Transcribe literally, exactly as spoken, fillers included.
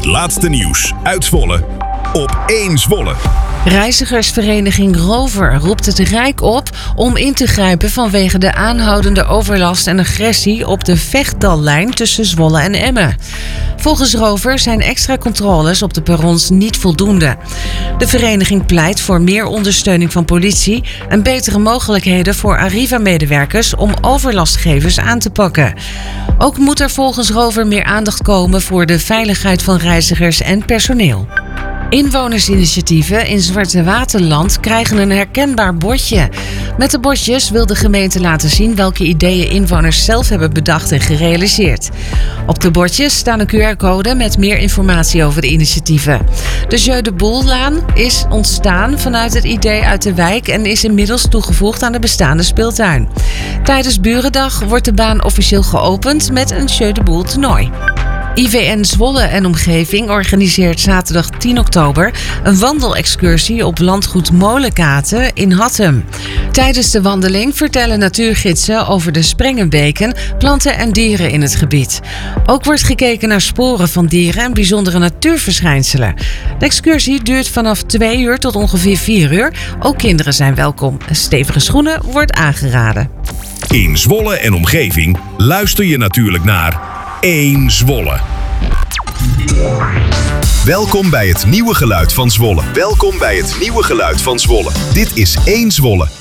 laatste nieuws uit Zwolle op één Zwolle. Reizigersvereniging Rover roept het Rijk op om in te grijpen vanwege de aanhoudende overlast en agressie op de Vechtdallijn tussen Zwolle en Emmen. Volgens Rover zijn extra controles op de perrons niet voldoende. De vereniging pleit voor meer ondersteuning van politie en betere mogelijkheden voor Arriva-medewerkers om overlastgevers aan te pakken. Ook moet er volgens Rover meer aandacht komen voor de veiligheid van reizigers en personeel. Inwonersinitiatieven in Zwarte Waterland krijgen een herkenbaar bordje. Met de bordjes wil de gemeente laten zien welke ideeën inwoners zelf hebben bedacht en gerealiseerd. Op de bordjes staan een Q R-code met meer informatie over de initiatieven. De Jeu de Boellaan is ontstaan vanuit het idee uit de wijk en is inmiddels toegevoegd aan de bestaande speeltuin. Tijdens Burendag wordt de baan officieel geopend met een Jeu de Boel toernooi. I V N Zwolle en omgeving organiseert zaterdag tien oktober een wandelexcursie op landgoed Molenkaten in Hattem. Tijdens de wandeling vertellen natuurgidsen over de sprengenbeken, planten en dieren in het gebied. Ook wordt gekeken naar sporen van dieren en bijzondere natuurverschijnselen. De excursie duurt vanaf twee uur tot ongeveer vier uur. Ook kinderen zijn welkom. Stevige schoenen wordt aangeraden. In Zwolle en omgeving luister je natuurlijk naar één Zwolle. Welkom bij het nieuwe geluid van Zwolle. Welkom bij het nieuwe geluid van Zwolle. Dit is één Zwolle.